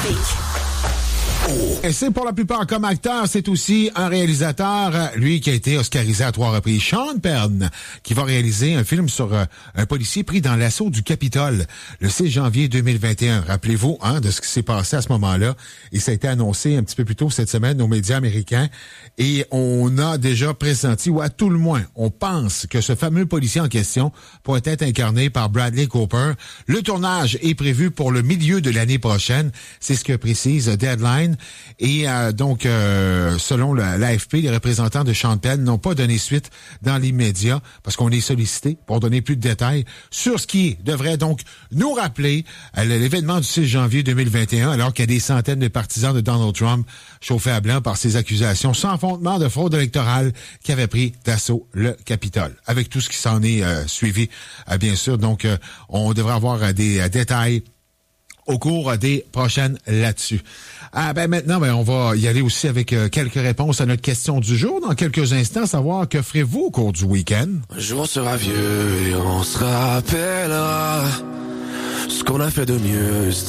Et c'est pour la plupart comme acteur, c'est aussi un réalisateur, lui qui a été oscarisé à 3 reprises, Sean Penn, qui va réaliser un film sur un policier pris dans l'assaut du Capitole le 6 janvier 2021. Rappelez-vous de ce qui s'est passé à ce moment-là. Et ça a été annoncé un petit peu plus tôt cette semaine aux médias américains. Et on a déjà pressenti, ou à tout le moins, on pense que ce fameux policier en question pourrait être incarné par Bradley Cooper. Le tournage est prévu pour le milieu de l'année prochaine. C'est ce que précise Deadline. Et donc, selon l'AFP, les représentants de Sean Penn n'ont pas donné suite dans l'immédiat parce qu'on est sollicité pour donner plus de détails sur ce qui devrait donc nous rappeler l'événement du 6 janvier 2021, alors qu'il y a des centaines de partisans de Donald Trump chauffés à blanc par ces accusations sans fondement de fraude électorale qui avaient pris d'assaut le Capitole. Avec tout ce qui s'en est suivi, bien sûr. Donc, on devrait avoir des détails au cours des prochaines là-dessus. Maintenant, on va y aller aussi avec quelques réponses à notre question du jour. Dans quelques instants, savoir que ferez-vous au cours du week-end? Un jour on sera vieux et on se rappellera ce qu'on a fait de mieux.